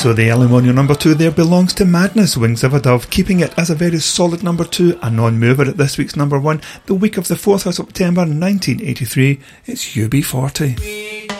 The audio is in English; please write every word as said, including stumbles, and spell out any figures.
So the early one, your number two there, belongs to Madness, Wings of a Dove, keeping it as a very solid number two, a non-mover at this week's number one, the week of the fourth of September nineteen eighty-three. It's U B forty.